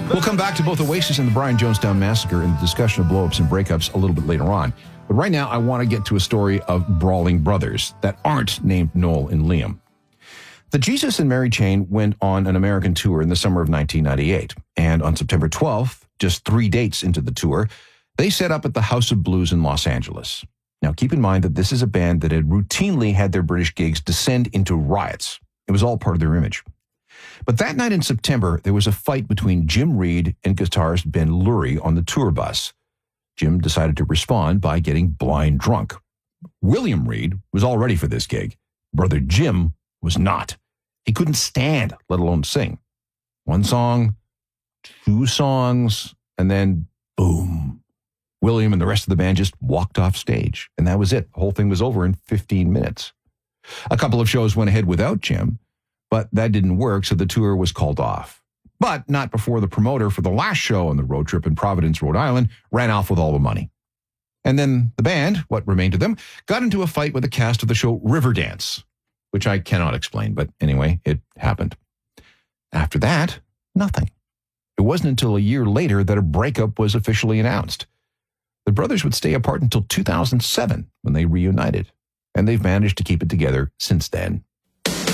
We'll come back to both Oasis and the Brian Jonestown Massacre in the discussion of blow-ups and breakups a little bit later on. But right now, I want to get to a story of brawling brothers that aren't named Noel and Liam. The Jesus and Mary chain went on an American tour in the summer of 1998. And on September 12th, just 3 dates into the tour, they set up at the House of Blues in Los Angeles. Now, keep in mind that this is a band that had routinely had their British gigs descend into riots. It was all part of their image. But that night in September, there was a fight between Jim Reed and guitarist Ben Lurie on the tour bus. Jim decided to respond by getting blind drunk. William Reed was all ready for this gig. Brother Jim was not. He couldn't stand, let alone sing. 1 song, 2 songs, and then boom. William and the rest of the band just walked off stage, and that was it. The whole thing was over in 15 minutes. A couple of shows went ahead without Jim, but that didn't work, so the tour was called off. But not before the promoter for the last show on the road trip in Providence, Rhode Island, ran off with all the money. And then the band, what remained of them, got into a fight with the cast of the show Riverdance, which I cannot explain, but anyway, it happened. After that, nothing. It wasn't until a year later that a breakup was officially announced. The brothers would stay apart until 2007 when they reunited, and they've managed to keep it together since then.